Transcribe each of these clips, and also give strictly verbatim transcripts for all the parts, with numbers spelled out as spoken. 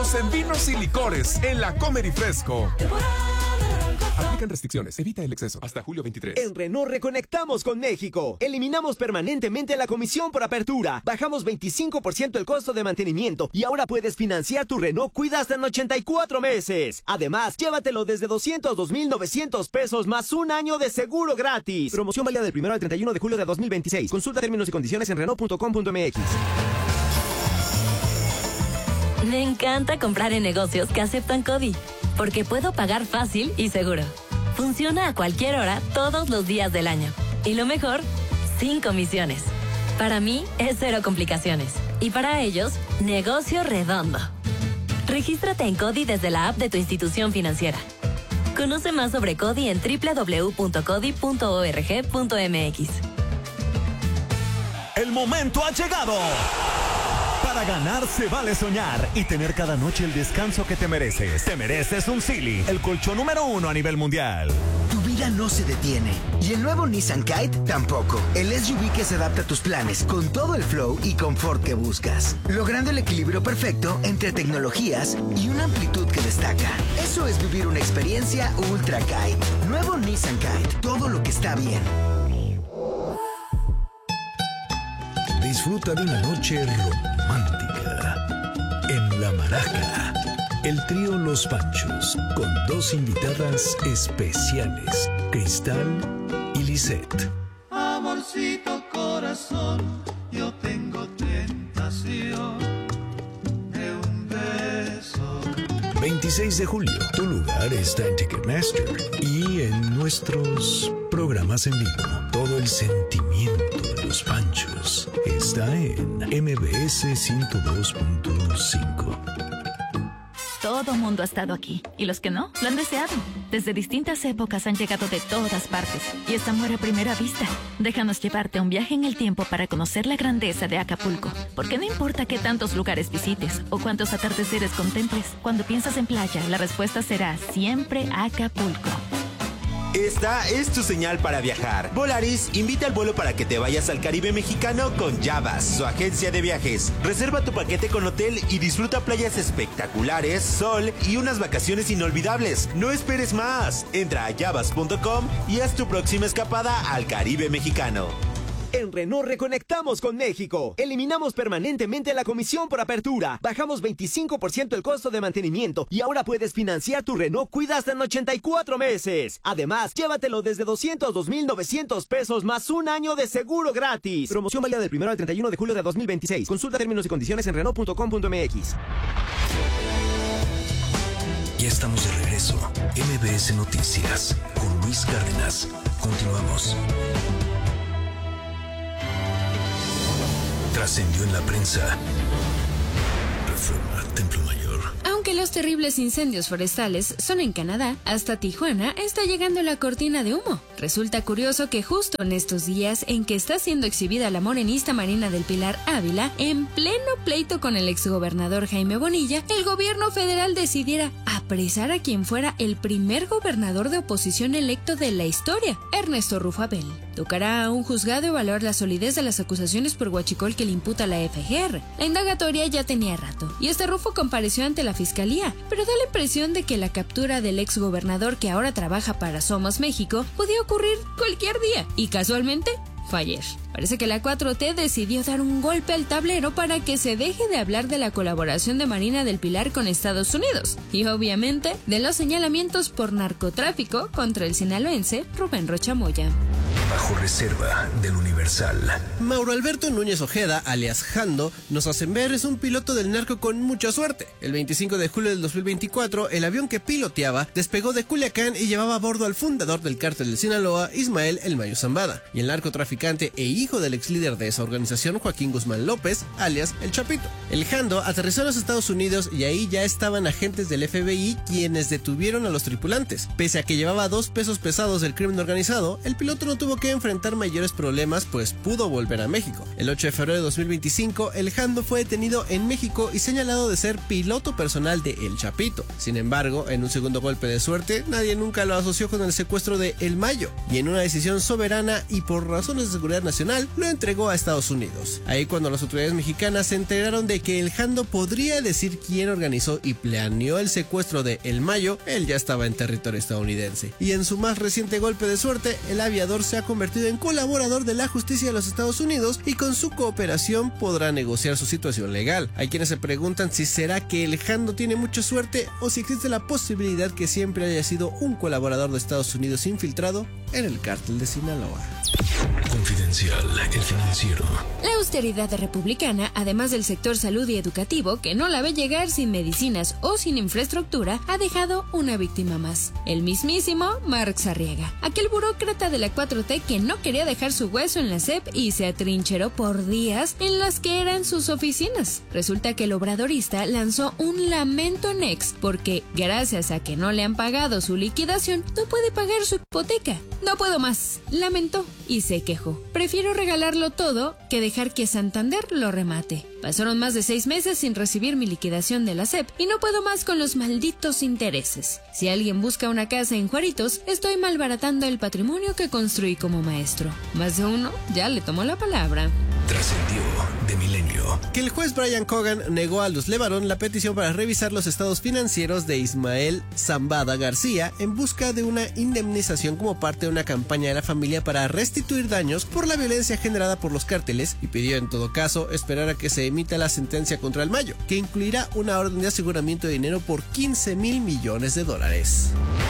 Estamos en vinos y licores en la Comer y Fresco. Aplican restricciones, evita el exceso. Hasta julio veintitrés. En Renault reconectamos con México. Eliminamos permanentemente la comisión por apertura. Bajamos veinticinco por ciento el costo de mantenimiento y ahora puedes financiar tu Renault Kwid hasta en ochenta y cuatro meses. Además, llévatelo desde doscientos dos mil novecientos pesos más un año de seguro gratis. Promoción válida del primero al treinta y uno de julio de dos mil veintiséis. Consulta términos y condiciones en Renault punto com punto m x. Me encanta comprar en negocios que aceptan CODI, porque puedo pagar fácil y seguro. Funciona a cualquier hora, todos los días del año. Y lo mejor, sin comisiones. Para mí, es cero complicaciones. Y para ellos, negocio redondo. Regístrate en CODI desde la app de tu institución financiera. Conoce más sobre CODI en doble u doble u doble u punto codi punto org punto m x. El momento ha llegado. Para ganar se vale soñar y tener cada noche el descanso que te mereces. Te mereces un Sealy, el colchón número uno a nivel mundial. Tu vida no se detiene y el nuevo Nissan Kite tampoco. El S U V que se adapta a tus planes con todo el flow y confort que buscas, logrando el equilibrio perfecto entre tecnologías y una amplitud que destaca. Eso es vivir una experiencia Ultra Kite. Nuevo Nissan Kite, todo lo que está bien. Disfruta de una noche romántica en La Maraca. El trío Los Panchos, con dos invitadas especiales, Cristal y Lisette. Amorcito corazón, yo tengo tentación de un beso. veintiséis de julio, tu lugar está en Ticketmaster y en nuestros programas en vivo. Todo el sentimiento de Los Panchos está en M B S ciento dos punto cinco. Todo mundo ha estado aquí, y los que no, lo han deseado. Desde distintas épocas han llegado de todas partes, y es amor a primera vista. Déjanos llevarte a un viaje en el tiempo para conocer la grandeza de Acapulco. Porque no importa qué tantos lugares visites, o cuántos atardeceres contemples, cuando piensas en playa, la respuesta será siempre Acapulco. Esta es tu señal para viajar. Volaris invita al vuelo para que te vayas al Caribe mexicano con Yavas, su agencia de viajes. Reserva tu paquete con hotel y disfruta playas espectaculares, sol y unas vacaciones inolvidables. No esperes más. Entra a yavas punto com y haz tu próxima escapada al Caribe mexicano. En Renault reconectamos con México. Eliminamos permanentemente la comisión por apertura. Bajamos veinticinco por ciento el costo de mantenimiento y ahora puedes financiar tu Renault Kwid hasta en ochenta y cuatro meses. Además, llévatelo desde doscientos dos mil novecientos pesos más un año de seguro gratis. Promoción válida del primero al treinta y uno de julio de dos mil veintiséis. Consulta términos y condiciones en Renault punto com punto m x. Ya estamos de regreso. M B S Noticias con Luis Cárdenas. Continuamos. Trascendió en la prensa. Reforma, Templo Mayor. Aunque los terribles incendios forestales son en Canadá, hasta Tijuana está llegando la cortina de humo. Resulta curioso que justo en estos días en que está siendo exhibida la morenista Marina del Pilar Ávila, en pleno pleito con el exgobernador Jaime Bonilla, el gobierno federal decidiera apresar a quien fuera el primer gobernador de oposición electo de la historia, Ernesto Rufo Abel. Tocará a un juzgado evaluar la solidez de las acusaciones por huachicol que le imputa la F G R. La indagatoria ya tenía rato, y este Rufo compareció ante la fiscalía, pero da la impresión de que la captura del exgobernador que ahora trabaja para Somos México podía ocurrir cualquier día, y casualmente fue ayer. Parece que la cuatro T decidió dar un golpe al tablero para que se deje de hablar de la colaboración de Marina del Pilar con Estados Unidos y obviamente de los señalamientos por narcotráfico contra el sinaloense Rubén Rocha Moya. Bajo reserva del Universal. Mauro Alberto Núñez Ojeda, alias Jando, nos hacen ver es un piloto del narco con mucha suerte. El veinticinco de julio del dos mil veinticuatro, el avión que piloteaba despegó de Culiacán y llevaba a bordo al fundador del cártel de Sinaloa, Ismael El Mayo Zambada, y el narcotraficante e hijo del ex líder de esa organización, Joaquín Guzmán López, alias El Chapito. El Jando aterrizó en los Estados Unidos y ahí ya estaban agentes del F B I quienes detuvieron a los tripulantes. Pese a que llevaba dos pesos pesados del crimen organizado, el piloto no tuvo que enfrentar mayores problemas, pues pudo volver a México. El ocho de febrero de dos mil veinticinco, el Jando fue detenido en México y señalado de ser piloto personal de El Chapito. Sin embargo, en un segundo golpe de suerte, nadie nunca lo asoció con el secuestro de El Mayo, y en una decisión soberana y por razones de seguridad nacional, lo entregó a Estados Unidos. Ahí cuando las autoridades mexicanas se enteraron de que el Jando podría decir quién organizó y planeó el secuestro de El Mayo, él ya estaba en territorio estadounidense. Y en su más reciente golpe de suerte, el aviador se ha convertido en colaborador de la justicia de los Estados Unidos y con su cooperación podrá negociar su situación legal. Hay quienes se preguntan si será que el Jando tiene mucha suerte o si existe la posibilidad que siempre haya sido un colaborador de Estados Unidos infiltrado en el cártel de Sinaloa. Confidencial, el financiero. La austeridad republicana, además del sector salud y educativo, que no la ve llegar sin medicinas o sin infraestructura, ha dejado una víctima más. El mismísimo Marx Arriaga, aquel burócrata de la cuatro T que no quería dejar su hueso en la S E P y se atrincheró por días en las que eran sus oficinas. Resulta que el obradorista lanzó un lamento en X porque, gracias a que no le han pagado su liquidación, no puede pagar su hipoteca. No puedo más, lamentó y se quejó. Prefiero regalarlo todo que dejar que Santander lo remate. Pasaron más de seis meses sin recibir mi liquidación de la S E P y no puedo más con los malditos intereses. Si alguien busca una casa en Juaritos, estoy malbaratando el patrimonio que construí como maestro. Más de uno ya le tomó la palabra. Trascendió de milenio. Que el juez Brian Cogan negó a Luz Levarón la petición para revisar los estados financieros de Ismael Zambada García en busca de una indemnización como parte de una campaña de la familia para restituir daños por la violencia generada por los cárteles y pidió en todo caso esperar a que se emita la sentencia contra El Mayo, que incluirá una orden de aseguramiento de dinero por quince mil millones de dólares.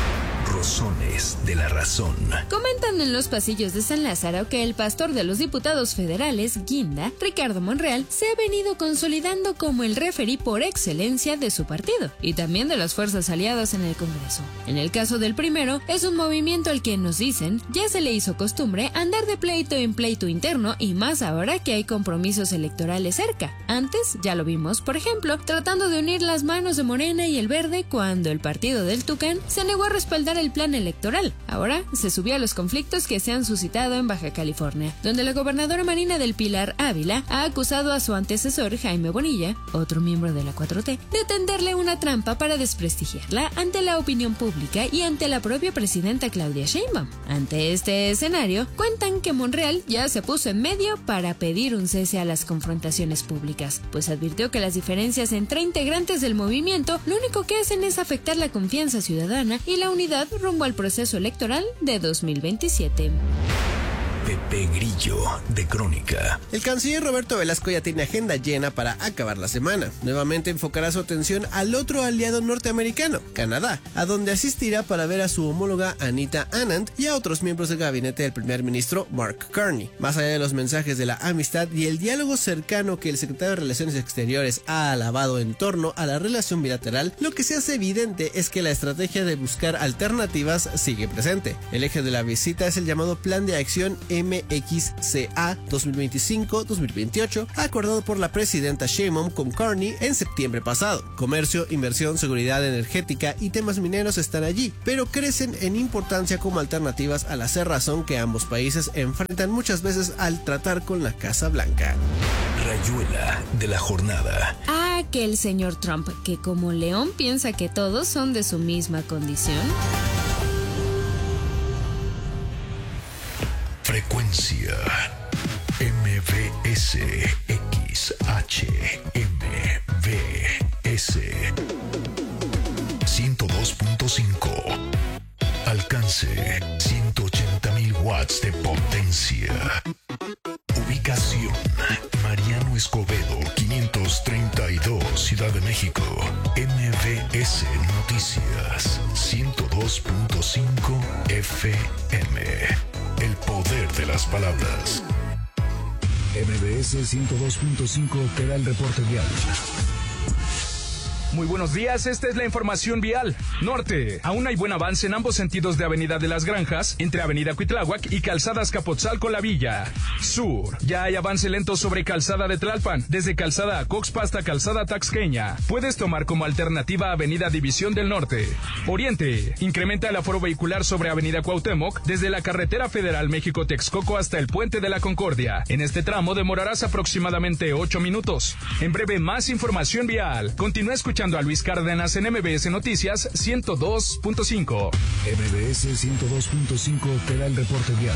Rosones de la razón. Comentan en los pasillos de San Lázaro que el pastor de los diputados federales, Guinda, Ricardo Monreal, se ha venido consolidando como el referí por excelencia de su partido y también de las fuerzas aliadas en el Congreso. En el caso del primero, es un movimiento al que nos dicen ya se le hizo costumbre andar de pleito en pleito interno y más ahora que hay compromisos electorales cerca. Antes, ya lo vimos, por ejemplo, tratando de unir las manos de Morena y el Verde cuando el partido del Tucán se negó a respaldar el plan electoral. Ahora se subió a los conflictos que se han suscitado en Baja California, donde la gobernadora Marina del Pilar Ávila ha acusado a su antecesor Jaime Bonilla, otro miembro de la cuatro T, de tenderle una trampa para desprestigiarla ante la opinión pública y ante la propia presidenta Claudia Sheinbaum. Ante este escenario, cuentan que Monreal ya se puso en medio para pedir un cese a las confrontaciones públicas, pues advirtió que las diferencias entre integrantes del movimiento lo único que hacen es afectar la confianza ciudadana y la unidad rumbo al proceso electoral de dos mil veintisiete. Pepe Grillo, de Crónica. El canciller Roberto Velasco ya tiene agenda llena para acabar la semana. Nuevamente enfocará su atención al otro aliado norteamericano, Canadá, a donde asistirá para ver a su homóloga Anita Anand y a otros miembros del gabinete del primer ministro Mark Carney. Más allá de los mensajes de la amistad y el diálogo cercano que el secretario de Relaciones Exteriores ha alabado en torno a la relación bilateral, lo que se hace evidente es que la estrategia de buscar alternativas sigue presente. El eje de la visita es el llamado Plan de Acción M X C A dos mil veinticinco a dos mil veintiocho, acordado por la presidenta Sheinbaum con Carney en septiembre pasado. Comercio, inversión, seguridad energética y temas mineros están allí, pero crecen en importancia como alternativas a la cerrazón que ambos países enfrentan muchas veces al tratar con la Casa Blanca. Rayuela de la jornada. Ah, que el señor Trump, que como león piensa que todos son de su misma condición. Frecuencia M V S X H M V S ciento dos punto cinco. Alcance ciento ochenta mil watts de potencia. Ubicación Mariano Escobedo quinientos treinta y dos, Ciudad de México. M V S Noticias ciento dos punto cinco F M. El poder de las palabras. M V S ciento dos punto cinco te da el reporte diario. Muy buenos días, esta es la información vial. Norte, aún hay buen avance en ambos sentidos de Avenida de las Granjas, entre Avenida Cuitláhuac y Calzada Azcapotzalco La Villa. Sur, ya hay avance lento sobre Calzada de Tlalpan, desde Calzada Acoxpa hasta Calzada Taxqueña. Puedes tomar como alternativa Avenida División del Norte. Oriente, incrementa el aforo vehicular sobre Avenida Cuauhtémoc, desde la carretera federal México-Texcoco hasta el Puente de la Concordia. En este tramo demorarás aproximadamente ocho minutos. En breve, más información vial. Continúa escuchando a Luis Cárdenas en M B S Noticias ciento dos punto cinco. M B S ciento dos punto cinco te da el reporte vial.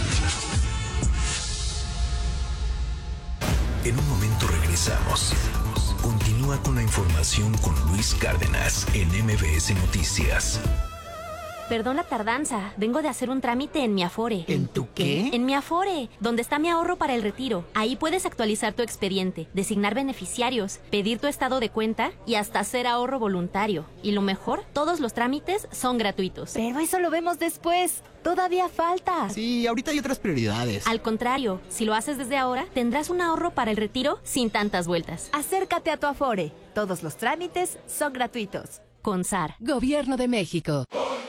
En un momento regresamos. Continúa con la información con Luis Cárdenas en M B S Noticias. Perdón la tardanza, vengo de hacer un trámite en mi Afore. ¿En tu qué? En mi Afore, donde está mi ahorro para el retiro. Ahí puedes actualizar tu expediente, designar beneficiarios, pedir tu estado de cuenta y hasta hacer ahorro voluntario. Y lo mejor, todos los trámites son gratuitos. Pero eso lo vemos después. Todavía falta. Sí, ahorita hay otras prioridades. Al contrario, si lo haces desde ahora, tendrás un ahorro para el retiro sin tantas vueltas. Acércate a tu Afore. Todos los trámites son gratuitos. Con S A R. Gobierno de México.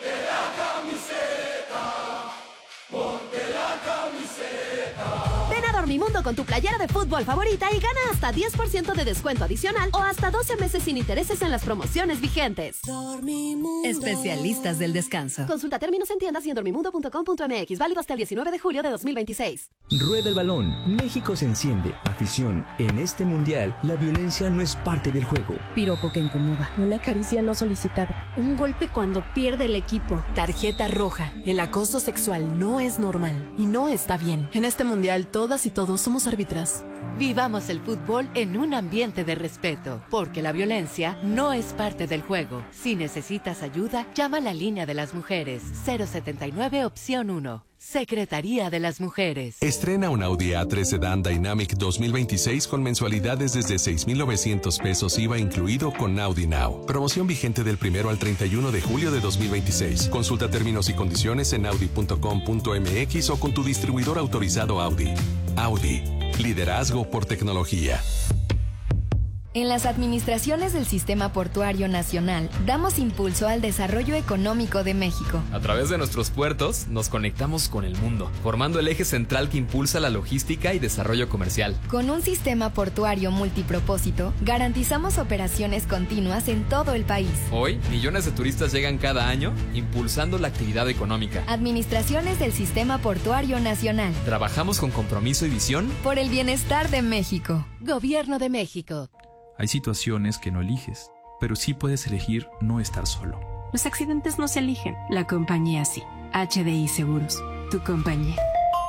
Dormimundo con tu playera de fútbol favorita y gana hasta diez por ciento de descuento adicional o hasta doce meses sin intereses en las promociones vigentes. Dormimundo. Especialistas del descanso. Consulta términos en tiendas y en dormimundo punto com punto m x. Válido hasta el diecinueve de julio de dos mil veintiséis. Rueda el balón. México se enciende. Afición. En este mundial, la violencia no es parte del juego. Piropo que incomoda. Una caricia no solicitada. Un golpe cuando pierde el equipo. Tarjeta roja. El acoso sexual no es normal y no está bien. En este mundial, todas y todos somos árbitras. Vivamos el fútbol en un ambiente de respeto, porque la violencia no es parte del juego. Si necesitas ayuda, llama a la línea de las mujeres cero setenta y nueve opción uno. Secretaría de las Mujeres. Estrena un Audi A tres Sedan Dynamic dos mil veintiséis con mensualidades desde seis mil novecientos pesos I V A incluido con Audi Now. Promoción vigente del primero al treinta y uno de julio de dos mil veintiséis. Consulta términos y condiciones en audi punto com punto m x o con tu distribuidor autorizado Audi. Audi. Liderazgo por tecnología. En las administraciones del Sistema Portuario Nacional, damos impulso al desarrollo económico de México. A través de nuestros puertos, nos conectamos con el mundo, formando el eje central que impulsa la logística y desarrollo comercial. Con un sistema portuario multipropósito, garantizamos operaciones continuas en todo el país. Hoy, millones de turistas llegan cada año, impulsando la actividad económica. Administraciones del Sistema Portuario Nacional. Trabajamos con compromiso y visión por el bienestar de México. Gobierno de México. Hay situaciones que no eliges, pero sí puedes elegir no estar solo. Los accidentes no se eligen, la compañía sí. H D I Seguros, tu compañía.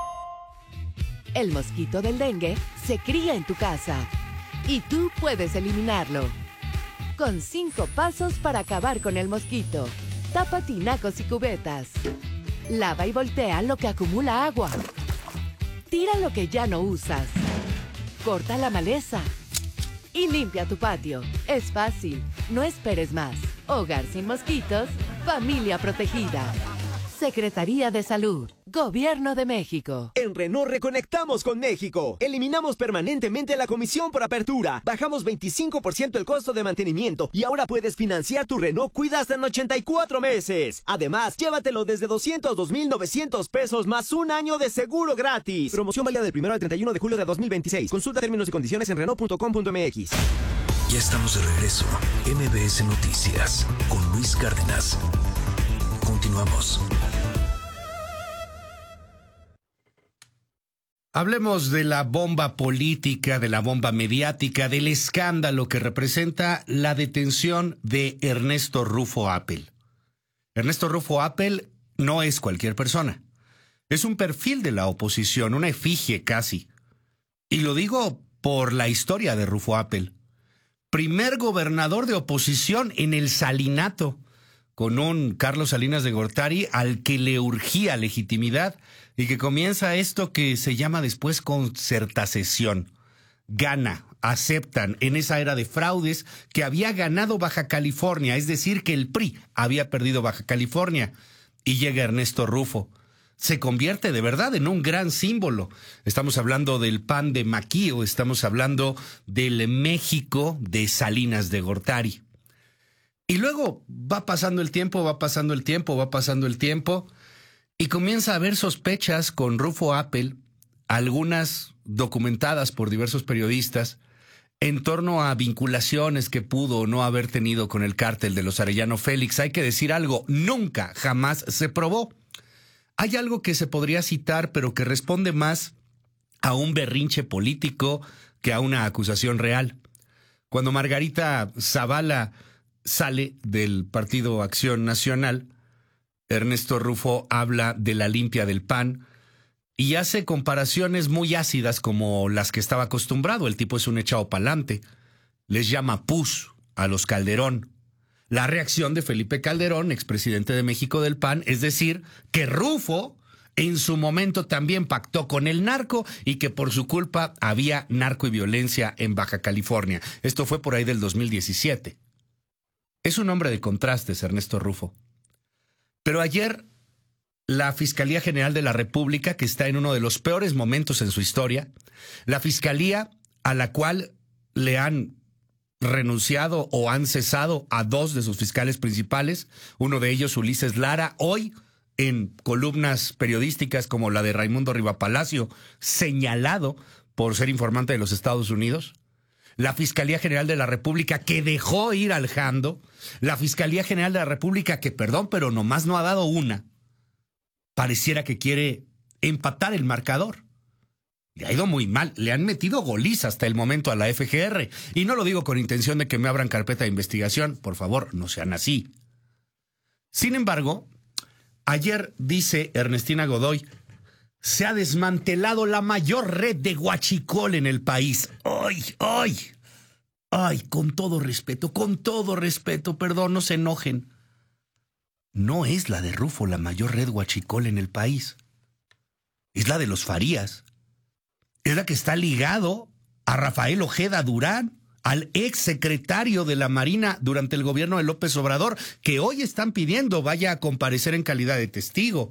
El mosquito del dengue se cría en tu casa y tú puedes eliminarlo. Con cinco pasos para acabar con el mosquito. Tapa tinacos y cubetas. Lava y voltea lo que acumula agua. Tira lo que ya no usas. Corta la maleza. Y limpia tu patio. Es fácil. No esperes más. Hogar sin mosquitos. Familia protegida. Secretaría de Salud. Gobierno de México. En Renault reconectamos con México. Eliminamos permanentemente la comisión por apertura. Bajamos veinticinco por ciento el costo de mantenimiento y ahora puedes financiar tu Renault Cuida hasta en ochenta y cuatro meses. Además, llévatelo desde doscientos dos mil novecientos pesos más un año de seguro gratis. Promoción válida del primero al treinta y uno de julio de dos mil veintiséis. Consulta términos y condiciones en renault punto com punto m x. Ya estamos de regreso. M B S Noticias con Luis Cárdenas. Continuamos. Hablemos de la bomba política, de la bomba mediática, del escándalo que representa la detención de Ernesto Rufo Appel. Ernesto Rufo Appel no es cualquier persona. Es un perfil de la oposición, una efigie casi. Y lo digo por la historia de Rufo Appel. Primer gobernador de oposición en el Salinato, con un Carlos Salinas de Gortari al que le urgía legitimidad y que comienza esto que se llama después concertación. Gana, aceptan en esa era de fraudes que había ganado Baja California, es decir, que el P R I había perdido Baja California. Y llega Ernesto Rufo. Se convierte de verdad en un gran símbolo. Estamos hablando del P A N de Maquío, estamos hablando del México de Salinas de Gortari. Y luego va pasando el tiempo, va pasando el tiempo, va pasando el tiempo, y comienza a haber sospechas con Rufo Appel, algunas documentadas por diversos periodistas, en torno a vinculaciones que pudo o no haber tenido con el cártel de los Arellano Félix. Hay que decir algo, nunca, jamás se probó. Hay algo que se podría citar, pero que responde más a un berrinche político que a una acusación real. Cuando Margarita Zavala sale del Partido Acción Nacional, Ernesto Rufo habla de la limpia del P A N y hace comparaciones muy ácidas como las que estaba acostumbrado. El tipo es un echado pa'lante. Les llama pus a los Calderón. La reacción de Felipe Calderón, expresidente de México del P A N, es decir, que Rufo en su momento también pactó con el narco y que por su culpa había narco y violencia en Baja California. Esto fue por ahí del dos mil diecisiete. Es un hombre de contrastes, Ernesto Rufo. Pero ayer, la Fiscalía General de la República, que está en uno de los peores momentos en su historia, la Fiscalía a la cual le han renunciado o han cesado a dos de sus fiscales principales, uno de ellos Ulises Lara, hoy en columnas periodísticas como la de Raimundo Rivapalacio, señalado por ser informante de los Estados Unidos, la Fiscalía General de la República que dejó ir al Jando, la Fiscalía General de la República que, perdón, pero nomás no ha dado una, pareciera que quiere empatar el marcador. Le ha ido muy mal, le han metido goliza hasta el momento a la F G R, y no lo digo con intención de que me abran carpeta de investigación, por favor, no sean así. Sin embargo, ayer dice Ernestina Godoy, se ha desmantelado la mayor red de huachicol en el país. ¡Ay, ay! ¡Ay, con todo respeto, con todo respeto, perdón, no se enojen! No es la de Rufo la mayor red huachicol en el país. Es la de los Farías. Es la que está ligado a Rafael Ojeda Durán, al ex secretario de la Marina durante el gobierno de López Obrador, que hoy están pidiendo vaya a comparecer en calidad de testigo.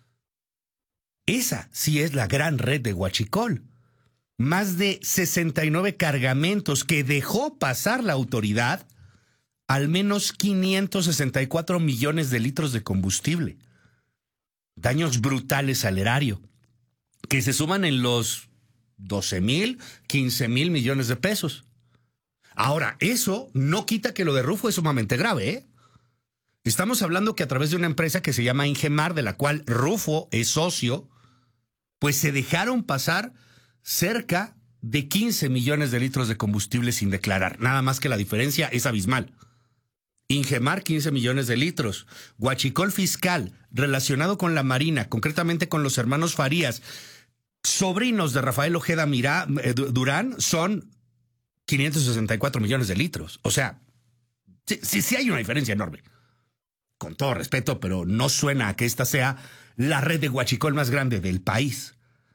Esa sí es la gran red de huachicol. Más de sesenta y nueve cargamentos que dejó pasar la autoridad, al menos quinientos sesenta y cuatro millones de litros de combustible. Daños brutales al erario, que se suman en los doce mil, quince mil millones de pesos. Ahora, eso no quita que lo de Rufo es sumamente grave, ¿eh? Estamos hablando que a través de una empresa que se llama Ingemar, de la cual Rufo es socio, pues se dejaron pasar cerca de quince millones de litros de combustible sin declarar. Nada más que la diferencia es abismal. Ingemar, quince millones de litros. Huachicol fiscal relacionado con la Marina, concretamente con los hermanos Farías, sobrinos de Rafael Ojeda Mirá, eh, Durán, son quinientos sesenta y cuatro millones de litros. O sea, sí, sí, sí hay una diferencia enorme. Con todo respeto, pero no suena a que esta sea la red de huachicol más grande del país.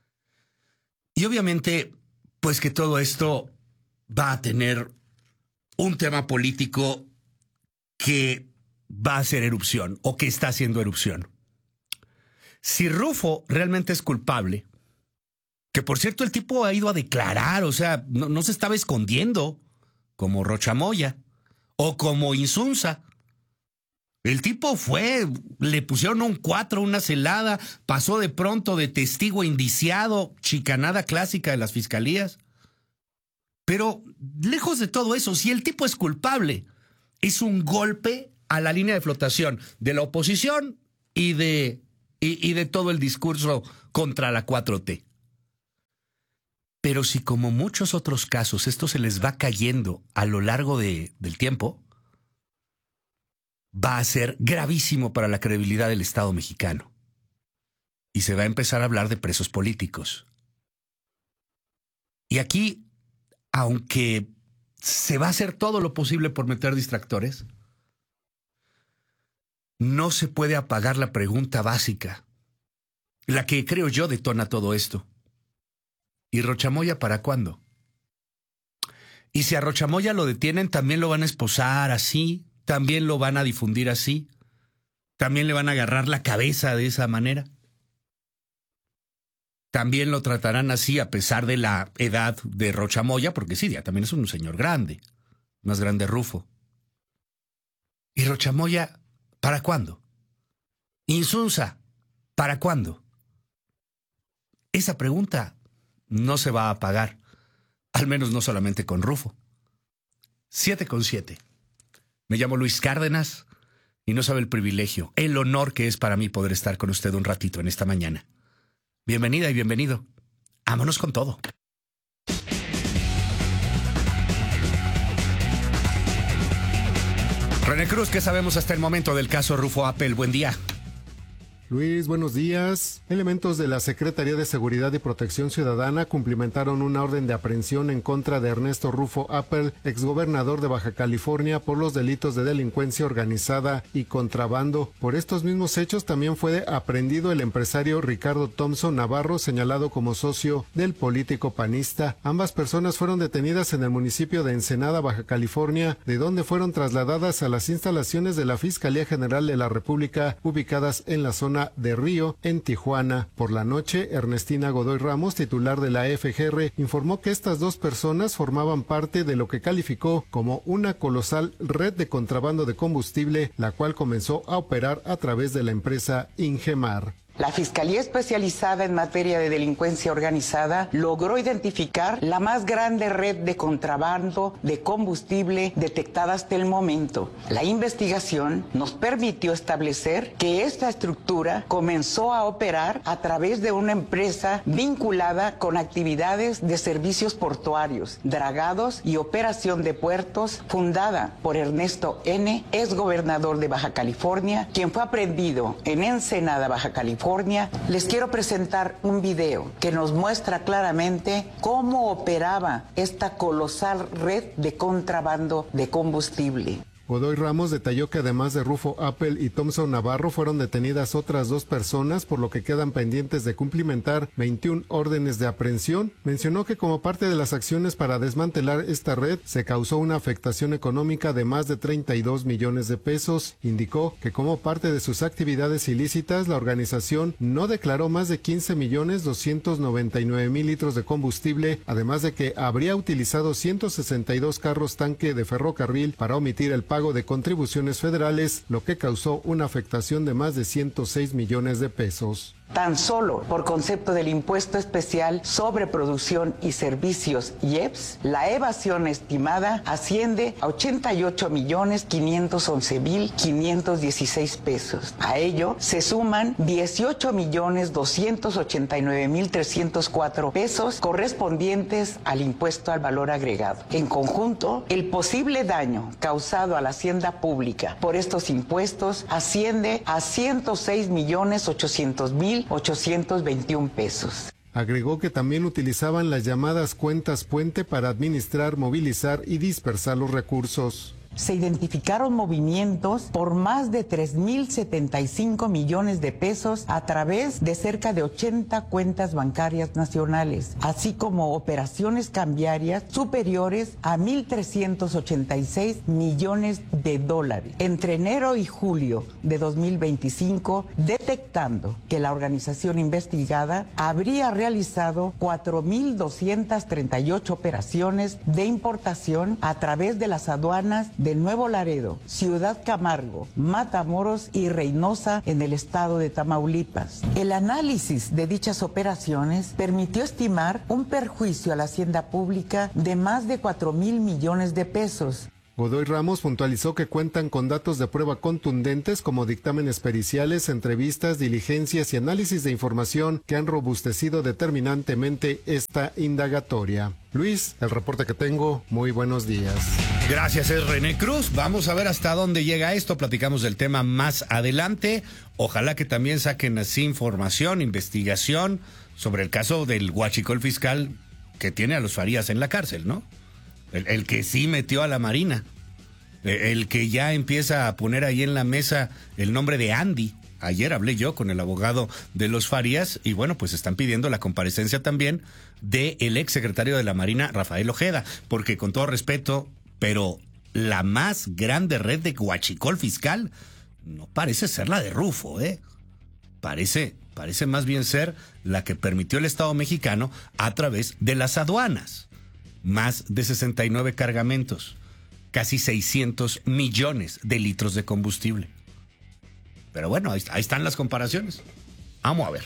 Y obviamente, pues que todo esto va a tener un tema político que va a hacer erupción o que está haciendo erupción. Si Rufo realmente es culpable, que por cierto el tipo ha ido a declarar, o sea, no, no se estaba escondiendo, como Rocha Moya o como Insunza. El tipo fue, le pusieron un cuatro, una celada, pasó de pronto de testigo indiciado, chicanada clásica de las fiscalías. Pero lejos de todo eso, si el tipo es culpable, es un golpe a la línea de flotación de la oposición y de, y, y de todo el discurso contra la cuatro T. Pero si como muchos otros casos esto se les va cayendo a lo largo de, del tiempo, va a ser gravísimo para la credibilidad del Estado mexicano. Y se va a empezar a hablar de presos políticos. Y aquí, aunque se va a hacer todo lo posible por meter distractores, no se puede apagar la pregunta básica, la que creo yo detona todo esto. ¿Y Rocha Moya para cuándo? Y si a Rocha Moya lo detienen, también lo van a esposar así, también lo van a difundir así, también le van a agarrar la cabeza de esa manera. También lo tratarán así a pesar de la edad de Rocha Moya, porque sí, ya también es un señor grande, más grande Rufo. ¿Y Rochamoya, para cuándo? Insunza, ¿para cuándo? Esa pregunta no se va a pagar, al menos no solamente con Rufo. Siete con siete. Me llamo Luis Cárdenas y no sabe el privilegio, el honor que es para mí poder estar con usted un ratito en esta mañana. Bienvenida y bienvenido. Vámonos con todo. René Cruz, ¿qué sabemos hasta el momento del caso Rufo Appel? Buen día. Luis, buenos días. Elementos de la Secretaría de Seguridad y Protección Ciudadana cumplimentaron una orden de aprehensión en contra de Ernesto Rufo Appel, exgobernador de Baja California, por los delitos de delincuencia organizada y contrabando. Por estos mismos hechos también fue aprehendido el empresario Ricardo Thompson Navarro, señalado como socio del político panista. Ambas personas fueron detenidas en el municipio de Ensenada, Baja California, de donde fueron trasladadas a las instalaciones de la Fiscalía General de la República, ubicadas en la zona de Río, en Tijuana. Por la noche, Ernestina Godoy Ramos, titular de la F G R, informó que estas dos personas formaban parte de lo que calificó como una colosal red de contrabando de combustible, la cual comenzó a operar a través de la empresa Ingemar. La Fiscalía Especializada en Materia de Delincuencia Organizada logró identificar la más grande red de contrabando de combustible detectada hasta el momento. La investigación nos permitió establecer que esta estructura comenzó a operar a través de una empresa vinculada con actividades de servicios portuarios, dragados y operación de puertos, fundada por Ernesto N., exgobernador de Baja California, quien fue aprehendido en Ensenada, Baja California. Les quiero presentar un video que nos muestra claramente cómo operaba esta colosal red de contrabando de combustible. Godoy Ramos detalló que además de Rufo Appel y Thompson Navarro fueron detenidas otras dos personas, por lo que quedan pendientes de cumplimentar veintiuna órdenes de aprehensión. Mencionó que como parte de las acciones para desmantelar esta red se causó una afectación económica de más de treinta y dos millones de pesos. Indicó que como parte de sus actividades ilícitas, la organización no declaró más de quince millones doscientos noventa y nueve mil litros de combustible, además de que habría utilizado ciento sesenta y dos carros tanque de ferrocarril para omitir el pago de contribuciones federales, lo que causó una afectación de más de ciento seis millones de pesos. Tan solo por concepto del impuesto especial sobre producción y servicios I E P S, la evasión estimada asciende a ochenta y ocho millones quinientos once mil quinientos dieciséis pesos. A ello se suman dieciocho millones doscientos ochenta y nueve mil trescientos cuatro pesos correspondientes al impuesto al valor agregado. En conjunto, el posible daño causado a la hacienda pública por estos impuestos asciende a ciento seis millones ochocientos mil ochocientos veintiún pesos. Agregó que también utilizaban las llamadas cuentas puente para administrar, movilizar y dispersar los recursos. Se identificaron movimientos por más de tres mil setenta y cinco millones de pesos a través de cerca de ochenta cuentas bancarias nacionales, así como operaciones cambiarias superiores a mil trescientos ochenta y seis millones de dólares. Entre enero y julio de dos mil veinticinco, detectando que la organización investigada habría realizado cuatro mil doscientas treinta y ocho operaciones de importación a través de las aduanas de Nuevo Laredo, Ciudad Camargo, Matamoros y Reynosa en el estado de Tamaulipas. El análisis de dichas operaciones permitió estimar un perjuicio a la hacienda pública de más de cuatro mil millones de pesos. Godoy Ramos puntualizó que cuentan con datos de prueba contundentes como dictámenes periciales, entrevistas, diligencias y análisis de información que han robustecido determinantemente esta indagatoria. Luis, el reporte que tengo, muy buenos días. Gracias, es René Cruz. Vamos a ver hasta dónde llega esto. Platicamos del tema más adelante. Ojalá que también saquen así información, investigación sobre el caso del huachicol fiscal que tiene a los Farías en la cárcel, ¿no? El, el que sí metió a la Marina, el que ya empieza a poner ahí en la mesa el nombre de Andy. Ayer hablé yo con el abogado de los Farías y bueno, pues están pidiendo la comparecencia también del ex secretario de la Marina, Rafael Ojeda, porque con todo respeto, pero la más grande red de huachicol fiscal no parece ser la de Rufo, ¿eh? Parece, parece más bien ser la que permitió el Estado mexicano a través de las aduanas. Más de sesenta y nueve cargamentos. casi seiscientos millones de litros de combustible. Pero bueno, ahí, ahí están las comparaciones. Vamos a ver.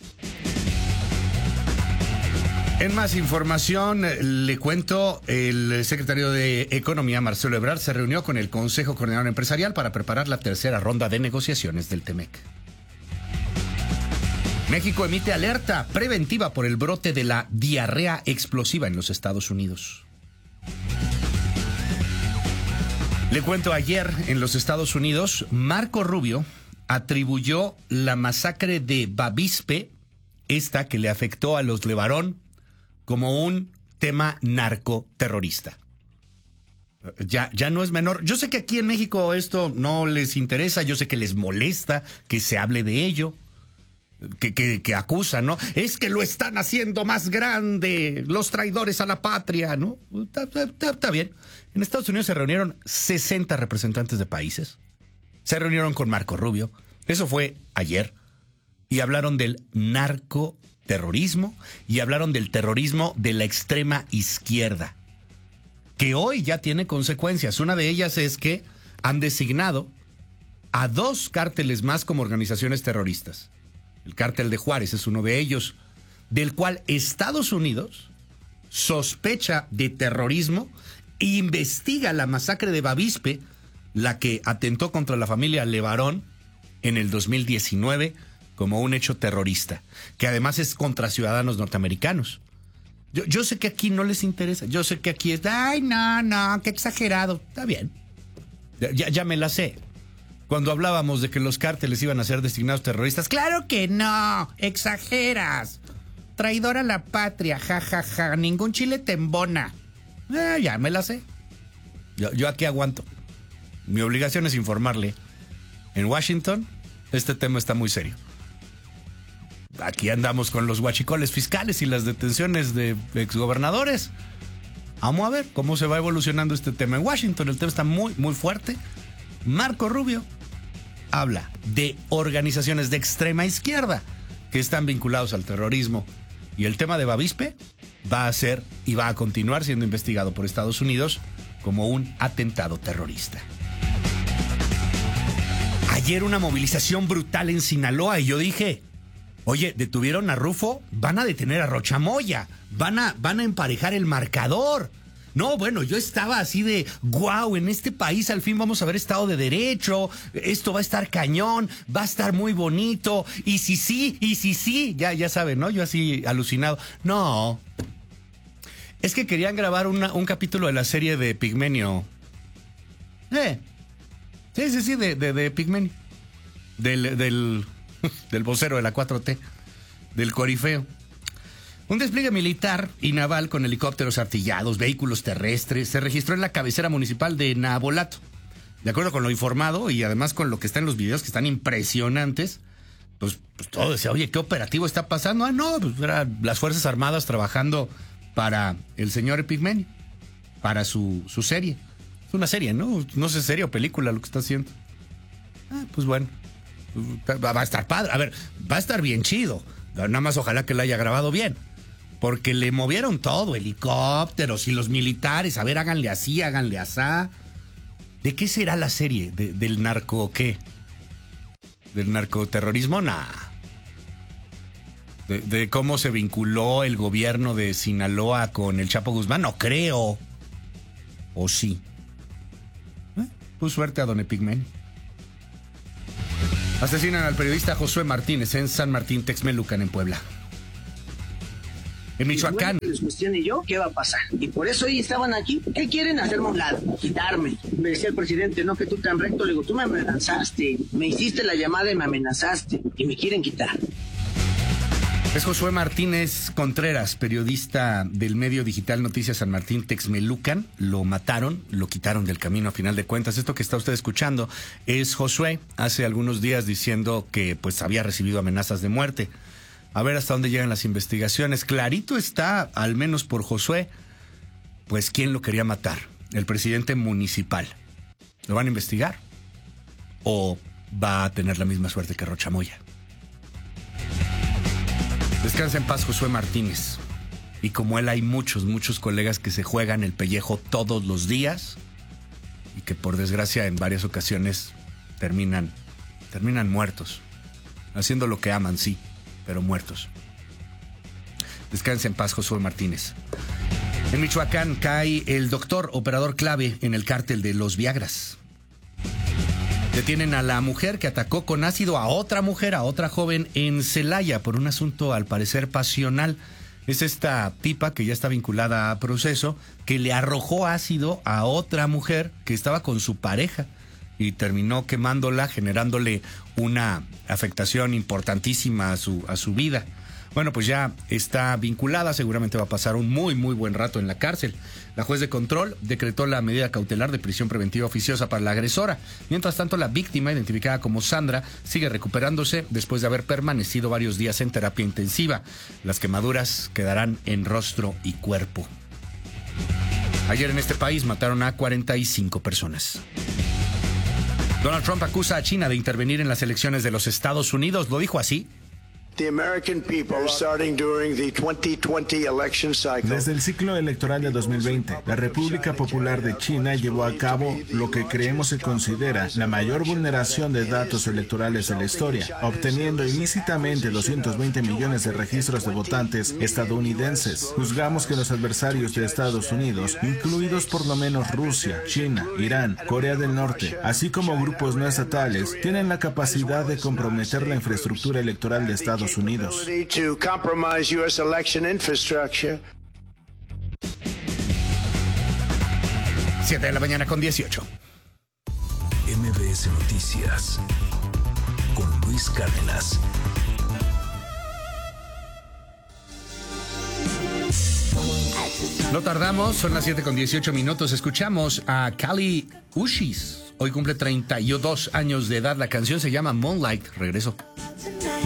En más información, le cuento, el secretario de Economía, Marcelo Ebrard, se reunió con el Consejo Coordinador Empresarial para preparar la tercera ronda de negociaciones del T M E C. México emite alerta preventiva por el brote de la diarrea explosiva en los Estados Unidos. Le cuento, ayer en los Estados Unidos, Marco Rubio atribuyó la masacre de Bavispe, esta que le afectó a los LeBaron, como un tema narcoterrorista. Ya, ya no es menor. Yo sé que aquí en México esto no les interesa, yo sé que les molesta que se hable de ello, que, que, que acusan, ¿no? Es que lo están haciendo más grande, los traidores a la patria, ¿no? Está, está, está bien. En Estados Unidos se reunieron sesenta representantes de países. Se reunieron con Marco Rubio. Eso fue ayer. Y hablaron del narcoterrorismo y hablaron del terrorismo de la extrema izquierda, que hoy ya tiene consecuencias. Una de ellas es que han designado a dos cárteles más como organizaciones terroristas. El cártel de Juárez es uno de ellos, del cual Estados Unidos sospecha de terrorismo e investiga la masacre de Bavispe, la que atentó contra la familia LeBaron en el dos mil diecinueve como un hecho terrorista, que además es contra ciudadanos norteamericanos. Yo, yo sé que aquí no les interesa, yo sé que aquí es, ay, no, no, qué exagerado. Está bien, ya, ya me la sé. Cuando hablábamos de que los cárteles iban a ser designados terroristas, claro que no, exageras. Traidor a la patria, jajaja, ja, ja. Ningún chile te embona. Eh, ya me la sé. Yo, yo aquí aguanto. Mi obligación es informarle. En Washington, este tema está muy serio. Aquí andamos con los huachicoles fiscales y las detenciones de exgobernadores. Vamos a ver cómo se va evolucionando este tema. En Washington el tema está muy, muy fuerte. Marco Rubio habla de organizaciones de extrema izquierda que están vinculados al terrorismo. Y el tema de Bavispe va a ser y va a continuar siendo investigado por Estados Unidos como un atentado terrorista. Ayer una movilización brutal en Sinaloa y yo dije, oye, detuvieron a Rufo, van a detener a Rocha Moya, van a, van a emparejar el marcador. No, bueno, yo estaba así de, guau, en este país al fin vamos a ver Estado de Derecho, esto va a estar cañón, va a estar muy bonito, y si sí, y si sí, ya, ya saben, ¿no? Yo así alucinado. No, es que querían grabar una, un capítulo de la serie de Pigmenio. Eh, sí, sí, sí, de, de, de Pigmenio, del, del, del vocero de la cuatro T, del corifeo. Un despliegue militar y naval con helicópteros artillados, vehículos terrestres, se registró en la cabecera municipal de Nabolato. De acuerdo con lo informado y además con lo que está en los videos que están impresionantes, pues, pues todo decía, oye, ¿qué operativo está pasando? Ah, no, pues eran las Fuerzas Armadas trabajando para el señor Epigmenio, para su, su serie. Es una serie, ¿no? No sé, serie o película lo que está haciendo. Ah, pues bueno, va a estar padre. A ver, va a estar bien chido. Nada más ojalá que lo haya grabado bien. Porque le movieron todo, helicópteros y los militares. A ver, háganle así, háganle asá. ¿De qué será la serie? ¿De, ¿Del narco qué? ¿Del narcoterrorismo? Nah. De, ¿De cómo se vinculó el gobierno de Sinaloa con el Chapo Guzmán? No creo. ¿O sí? ¿Eh? Pues suerte a don Epigmenio. Asesinan al periodista Josué Martínez en San Martín Texmelucan, en Puebla. En Michoacán. Les cuestione yo, ¿qué va a pasar? Y por eso hoy estaban aquí. ¿Qué quieren? Hacerme a un lado, quitarme. Me decía el presidente, no, que tú tan recto. Le digo, tú me amenazaste, me hiciste la llamada y me amenazaste. Y me quieren quitar. Es Josué Martínez Contreras, periodista del medio digital Noticias San Martín Texmelucan. Lo mataron, lo quitaron del camino a final de cuentas. Esto que está usted escuchando es Josué hace algunos días diciendo que pues había recibido amenazas de muerte. A ver hasta dónde llegan las investigaciones. Clarito está, al menos por Josué, pues quién lo quería matar. El presidente municipal. ¿Lo van a investigar? ¿O va a tener la misma suerte que Rocha Moya? Descansa en paz Josué Martínez. Y como él hay muchos, muchos colegas que se juegan el pellejo todos los días y que por desgracia en varias ocasiones terminan, terminan muertos, haciendo lo que aman, sí, pero muertos. Descansa en paz, Josué Martínez. En Michoacán cae el doctor operador clave en el cártel de los Viagras. Detienen a la mujer que atacó con ácido a otra mujer, a otra joven en Celaya por un asunto al parecer pasional. Es esta tipa que ya está vinculada a proceso, que le arrojó ácido a otra mujer que estaba con su pareja y terminó quemándola, generándole una afectación importantísima a su, a su vida. Bueno, pues ya está vinculada, seguramente va a pasar un muy, muy buen rato en la cárcel. La juez de control decretó la medida cautelar de prisión preventiva oficiosa para la agresora. Mientras tanto, la víctima, identificada como Sandra, sigue recuperándose después de haber permanecido varios días en terapia intensiva. Las quemaduras quedarán en rostro y cuerpo. Ayer en este país mataron a cuarenta y cinco personas. Donald Trump acusa a China de intervenir en las elecciones de los Estados Unidos. Lo dijo así. Desde el ciclo electoral de dos mil veinte, la República Popular de China llevó a cabo lo que creemos se considera la mayor vulneración de datos electorales de la historia, obteniendo ilícitamente doscientos veinte millones de registros de votantes estadounidenses. Juzgamos que los adversarios de Estados Unidos, incluidos por lo menos Rusia, China, Irán, Corea del Norte, así como grupos no estatales, tienen la capacidad de comprometer la infraestructura electoral de Estados Unidos. siete de la mañana con dieciocho. M B S Noticias con Luis Cárdenas. No tardamos, son las siete con dieciocho minutos. Escuchamos a Kali Uchis. Hoy cumple treinta y dos años de edad. La canción se llama Moonlight. Regreso.